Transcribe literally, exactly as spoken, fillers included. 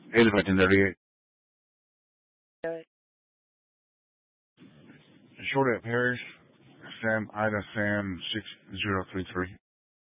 Elevator thirty-eight. Good. Short at Parish, Sam, Ida, Sam, six zero three three.